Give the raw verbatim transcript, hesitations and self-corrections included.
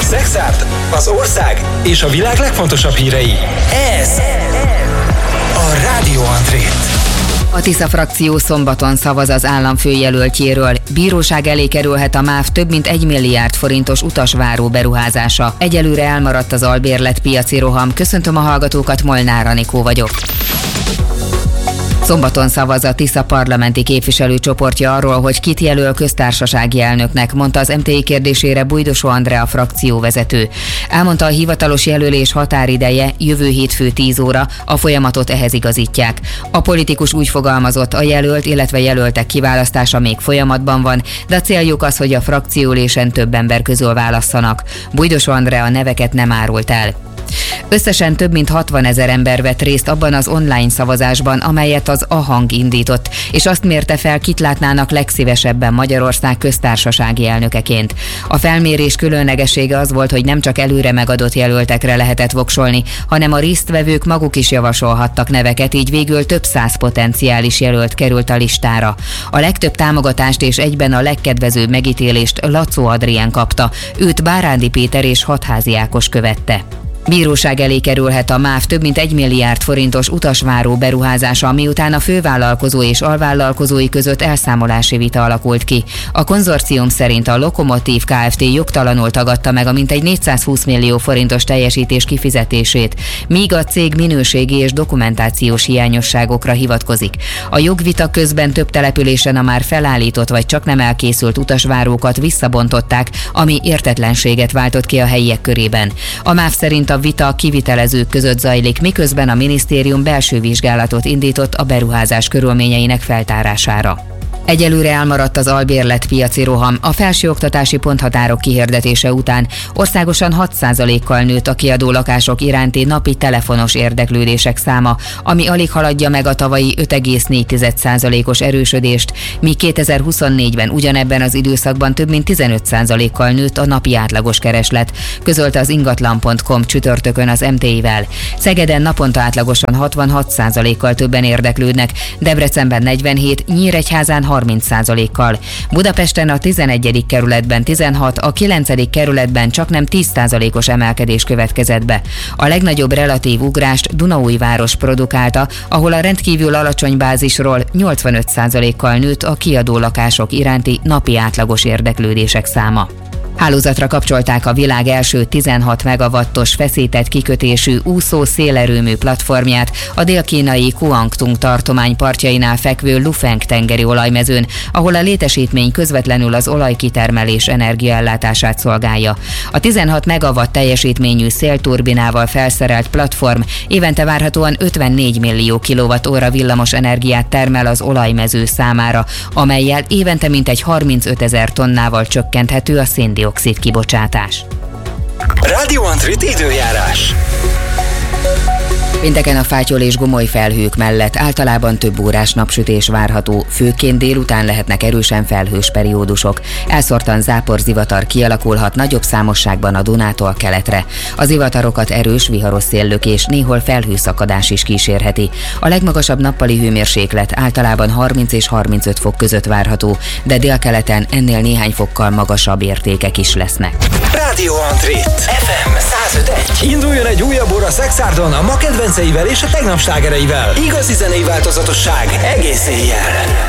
Szexárd, az ország és a világ legfontosabb hírei. Ez a Rádió Andrét. A Tisza frakció szombaton szavaz az államfőjelöltjéről. Bíróság elé kerülhet a MÁV több mint egy milliárd forintos utasváró beruházása. Egyelőre elmaradt az albérlet piaci roham. Köszöntöm a hallgatókat, Molnár Anikó vagyok. Szombaton szavaz a Tisza parlamenti képviselőcsoportja arról, hogy kit jelöl köztársasági elnöknek, mondta az em té i kérdésére Bujdosó Andrea frakcióvezető. Elmondta, a hivatalos jelölés határideje jövő hétfő tíz óra, a folyamatot ehhez igazítják. A politikus úgy fogalmazott, a jelölt, illetve jelöltek kiválasztása még folyamatban van, de a céljuk az, hogy a frakcióülésen több ember közül válasszanak. Bujdosó Andrea neveket nem árult el. Összesen több mint hatvanezer ember vett részt abban az online szavazásban, amelyet az A-hang indított, és azt mérte fel, kit látnának legszívesebben Magyarország köztársasági elnökeként. A felmérés különlegessége az volt, hogy nem csak előre megadott jelöltekre lehetett voksolni, hanem a résztvevők maguk is javasolhattak neveket, így végül több száz potenciális jelölt került a listára. A legtöbb támogatást és egyben a legkedvezőbb megítélést Lacó Adrien kapta, őt Bárándi Péter és Hatházi Ákos követte. Bíróság elé kerülhet a MÁV több mint egy milliárd forintos utasváró beruházása, miután a fővállalkozó és alvállalkozói között elszámolási vita alakult ki. A konzorcium szerint a Lokomotív Kft. Jogtalanul tagadta meg a mintegy négyszázhúsz millió forintos teljesítés kifizetését, míg a cég minőségi és dokumentációs hiányosságokra hivatkozik. A jogvita közben több településen a már felállított vagy csak nem elkészült utasvárókat visszabontották, ami értetlenséget váltott ki a helyiek körében. A MÁV szerint a vita a kivitelezők között zajlik, miközben a minisztérium belső vizsgálatot indított a beruházás körülményeinek feltárására. Egyelőre elmaradt az albérlet piaci roham. A felsőoktatási ponthatárok kihirdetése után országosan hat százalékkal nőtt a kiadó lakások iránti napi telefonos érdeklődések száma, ami alig haladja meg a tavalyi öt egész négy százalékos erősödést, míg kétezer-huszonnégyben ugyanebben az időszakban több mint tizenöt százalékkal nőtt a napi átlagos kereslet, közölte az ingatlan pont com csütörtökön az em té i-vel. Szegeden naponta átlagosan hatvanhat százalékkal többen érdeklődnek, Debrecenben negyvenhét, Nyíregyházán harminc százalékkal. Budapesten a tizenegyedik kerületben tizenhat, a kilencedik kerületben csaknem tíz százalékos emelkedés következett be. A legnagyobb relatív ugrást Dunaújváros produkálta, ahol a rendkívül alacsony bázisról nyolcvanöt százalékkal nőtt a kiadó lakások iránti napi átlagos érdeklődések száma. Hálózatra kapcsolták a világ első tizenhat megawattos feszített kikötésű úszó szélerőmű platformját a dél-kínai Kuangtung tartomány partjainál fekvő Lufeng tengeri olajmezőn, ahol a létesítmény közvetlenül az olajkitermelés energiaellátását szolgálja. A tizenhat megawatt teljesítményű szélturbinával felszerelt platform évente várhatóan ötvennégy millió kilowatt-óra villamos energiát termel az olajmező számára, amellyel évente mintegy harmincötezer tonnával csökkenthető a széndioxid oxid kibocsátás. Rádió Andrét időjárás. Pénteken a fátyol és gomoly felhők mellett általában több órás napsütés várható, főként délután lehetnek erősen felhős periódusok. Elszórtan záporzivatar kialakulhat nagyobb számosságban a Dunától keletre. Az zivatarokat erős, viharos széllökés, néhol felhőszakadás is kísérheti. A legmagasabb nappali hőmérséklet általában harminc és harmincöt fok között várható, de délkeleten ennél néhány fokkal magasabb értékek is lesznek. Rádió Andrét, ef em száz öt egy. Induljon egy újabb óra Szexárdon a ma kedvenceivel és a tegnap slágereivel. Igazi zenei változatosság egész éjjel.